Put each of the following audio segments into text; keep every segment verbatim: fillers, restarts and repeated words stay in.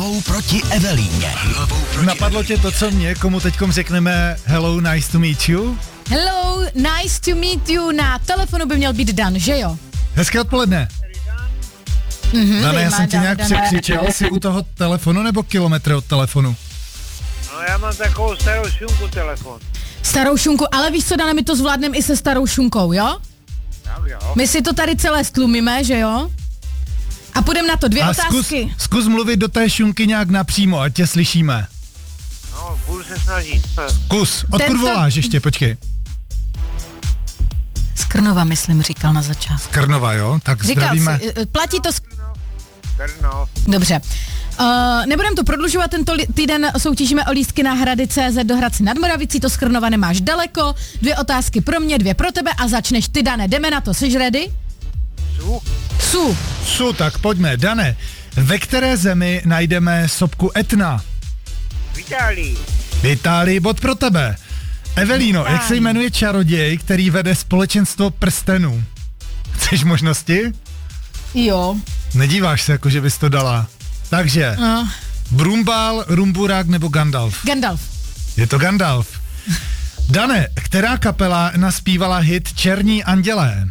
hlavou proti Evelíně. Hlavou proti Napadlo tě to, co mě, komu teďkom řekneme hello, nice to meet you? Hello, nice to meet you. Na telefonu by měl být Dan, že jo? Hezké odpoledne. Mhm, Dane, já jsem ti Dan, nějak Dan, překřičel, jsi u toho telefonu nebo kilometry od telefonu? No já mám takovou starou šunku telefon. Starou šunku, ale víš co, Dane, my to zvládneme i se starou šunkou, jo? Tak jo. My si to tady celé stlumíme, že jo? A půjdeme na to, dvě A otázky. zkus, zkus mluvit do té šunky nějak napřímo, ať tě slyšíme. No, budu se snažit. Kus, odkud Tento- voláš ještě, počkej. Z Krnova, myslím, říkal na začátku. Krnova, jo? Tak Říkal zdravíme. si, eh, platí to... Z... Krno. Dobře. Uh, nebudem to prodlužovat, tento li- týden soutěžíme o lístky na Hrady tečka cé zet do Hradci nad Moravicí, to z Krnova nemáš daleko. Dvě otázky pro mě, dvě pro tebe a začneš ty, Dane. Jdeme na to, jsi ready? Su? Su. Su, tak pojďme. Dane, ve které zemi najdeme sopku Etna? V Itálii. V Itálii, bod pro tebe. Evelíno, jak se jmenuje čaroděj, který vede společenstvo prstenů? Chceš možnosti? Jo. Nedíváš se, jako že bys to dala. Takže, Uh, Brumbál, Rumburák nebo Gandalf? Gandalf. Je to Gandalf. Dane, která kapela naspívala hit Černí andělé?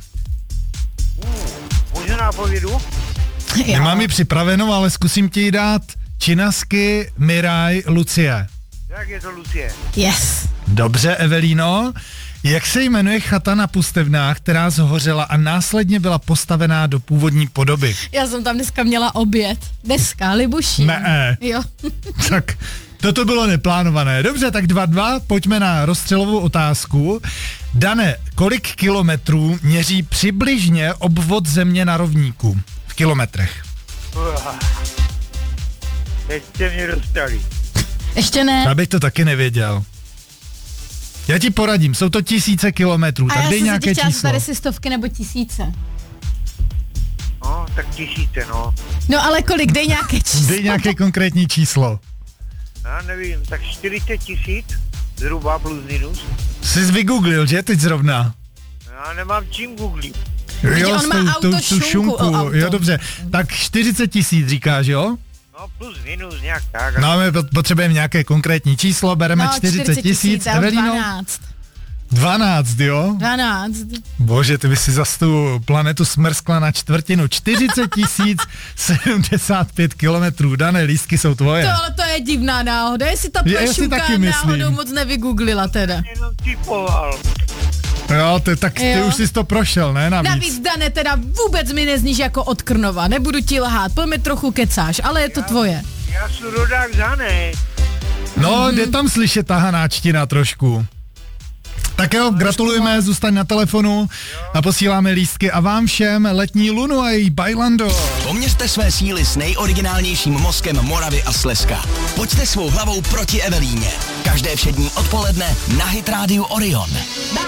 Můžu nápovědu? Jo. Nemám ji připravenou, ale zkusím ti ji dát. Činasky, Miraj, Lucie. Jak je to Lucie? Yes. Dobře, Evelíno. Jak se jmenuje chata na Pustevnách, která zhořela a následně byla postavená do původní podoby? Já jsem tam dneska měla oběd. Dneska, Libuší. Ne. Jo. Tak toto bylo neplánované. Dobře, tak dva dva, pojďme na rozstřelovou otázku. Dane, kolik kilometrů měří přibližně obvod země na rovníku? V kilometrech. Uah. Teď jste mě dostali. Ještě ne. Já bych to taky nevěděl. Já ti poradím, jsou to tisíce kilometrů, A tak já dej jsem se nějaké tě chtěla číslo. zeptat, jestli stovky nebo tisíce. No, tak tisíce, no. No ale kolik, dej nějaké číslo. Dej nějaké konkrétní číslo. Já nevím, tak čtyřicet tisíc, zhruba plus minus. Jsi vygooglil, že teď zrovna? Já nemám čím googlit. Jo, on s má tou- auto tou- tu šunku, o, auto. Jo, dobře. Tak čtyřicet tisíc říkáš, jo? No, plus minus, nějak tak. No, my pot- potřebujeme nějaké konkrétní číslo, bereme No, čtyřicet tisíc. a Evelino? dvanáct. dvanáct, jo? dvanáct. Bože, ty by si zas tu planetu smrskla na čtvrtinu. čtyřicet tisíc sedmdesát pět kilometrů. Dané lístky jsou tvoje. To, ale to je divná náhoda, jestli ta Já si plošuka taky myslím. náhodou moc nevygooglila teda. Jenom typoval. Jo, ty, tak ty Jo. už jsi to prošel, ne? Navíc. Navíc, Dane, teda vůbec mi nezníš jako od Krnova, nebudu ti lhát, po mě trochu kecáš, ale je to tvoje. Já jsem rodák z Hané. No, jde tam slyšet ta hanáčtina trošku. Tak jo, gratulujeme, zůstaň na telefonu a posíláme lístky a vám všem letní lunu a její bailando. Poměřte své síly s nejoriginálnějším mozkem Moravy a Slezska. Pojďte svou hlavou proti Evelíně. Každé všední odpoledne na Hit Rádiu Orion.